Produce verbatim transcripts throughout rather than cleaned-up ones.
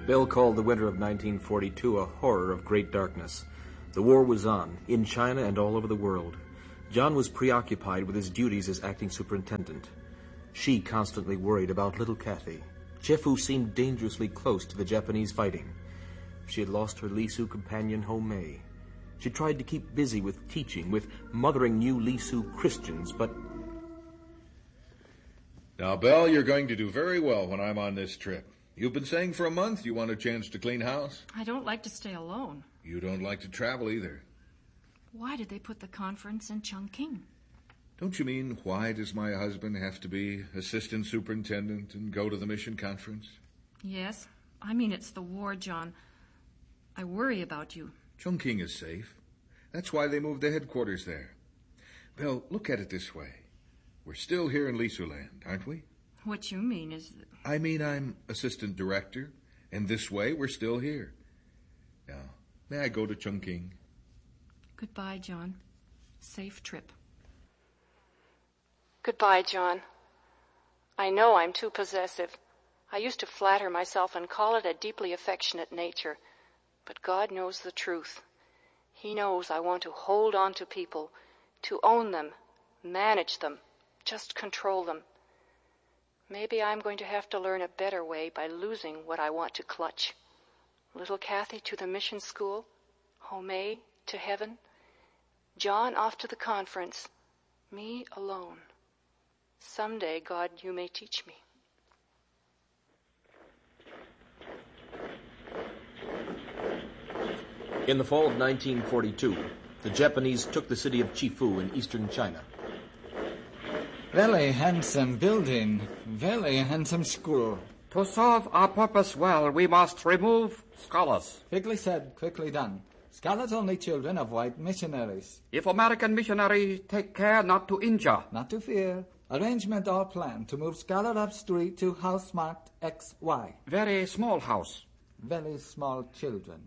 Bell called the winter of nineteen forty-two a horror of great darkness. The war was on, in China and all over the world. John was preoccupied with his duties as acting superintendent. She constantly worried about little Kathy. Chifu seemed dangerously close to the Japanese fighting. She had lost her Lisu companion, Ho Mei. She tried to keep busy with teaching, with mothering new Lisu Christians, but... Now, Belle, you're going to do very well when I'm on this trip. You've been saying for a month you want a chance to clean house. I don't like to stay alone. You don't like to travel either. Why did they put the conference in Chongqing? Don't you mean, why does my husband have to be assistant superintendent and go to the mission conference? Yes. I mean, it's the war, John. I worry about you. Chongqing is safe. That's why they moved the headquarters there. Well, look at it this way. We're still here in Lisuland, aren't we? What you mean is... that... I mean I'm assistant director, and this way we're still here. Now, may I go to Chongqing? Goodbye, John. Safe trip. Goodbye, John. I know I'm too possessive. I used to flatter myself and call it a deeply affectionate nature. But God knows the truth. He knows I want to hold on to people, to own them, manage them, just control them. Maybe I'm going to have to learn a better way by losing what I want to clutch. Little Kathy to the mission school, Ho Mei to heaven, John off to the conference, me alone. Someday, God, you may teach me. In the fall of nineteen forty-two, the Japanese took the city of Chifu in eastern China. Very handsome building, very handsome school. To serve our purpose well, we must remove scholars. Quickly said, quickly done. Scholars only children of white missionaries. If American missionaries take care not to injure. Not to fear. Arrangement all planned to move scholar up street to house marked X Y. Very small house. Very small children.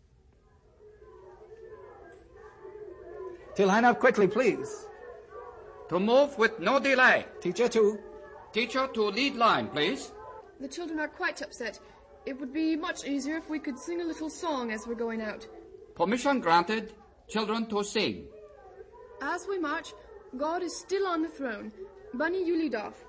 To line up quickly, please. To move with no delay. Teacher two. Teacher to lead line, please. The children are quite upset. It would be much easier if we could sing a little song as we're going out. Permission granted. Children to sing. As we march, God is still on the throne. Bunny, you lead off.